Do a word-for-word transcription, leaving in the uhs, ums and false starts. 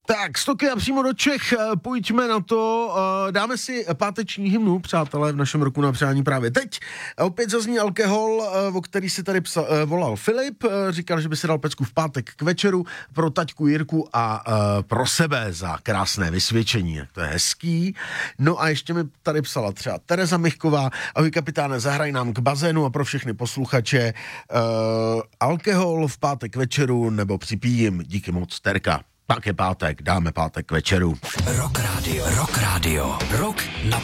Tak, stoky a přímo do Čech, pojďme na to, dáme si páteční hymnu, přátelé, v našem roku na přání právě teď. Opět zazní alkohol, o který si tady psa, volal Filip, říkal, že by si dal pecku v pátek k večeru pro taťku Jirku a pro sebe za krásné vysvědčení, to je hezký. No a ještě mi tady psala třeba Tereza Michková, ahoj kapitáne, zahraj nám k bazénu a pro všechny posluchače uh, alkohol v pátek k večeru nebo připijím, díky moc, Terka. Tak je pátek, dáme pátek k večeru. Rock Radio, Rock Radio, Rock na